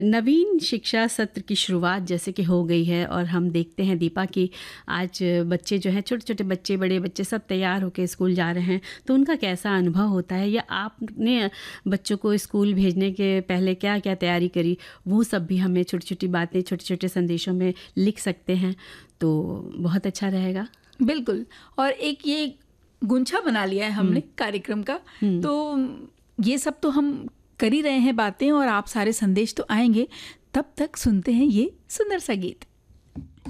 नवीन शिक्षा सत्र की शुरुआत जैसे कि हो गई है और हम देखते हैं दीपा कि आज बच्चे जो हैं, छोटे छोटे बच्चे, बड़े बच्चे सब तैयार होकर स्कूल जा रहे हैं, तो उनका कैसा अनुभव होता है, या आपने बच्चों को स्कूल भेजने के पहले क्या क्या तैयारी करी, वो सब भी हमें छोटी छोटी बातें छोटे छोटे संदेशों में लिख सकते हैं तो बहुत अच्छा रहेगा। बिल्कुल। और एक ये गुंछा बना लिया है हमने कार्यक्रम का, तो ये सब तो हम कर ही रहे हैं बातें, और आप सारे संदेश तो आएंगे। तब तक सुनते हैं ये सुंदर सा गीत।